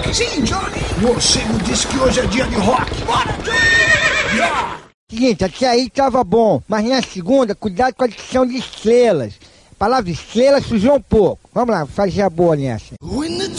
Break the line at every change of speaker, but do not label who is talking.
Sim, Johnny. Você me disse que hoje é dia de rock. Bora, Johnny. Yeah.
Seguinte, até aí tava bom, mas na segunda, cuidado com a adição de estrelas. A palavra estrela sujou um pouco. Vamos lá, fazer a boa nessa.
When the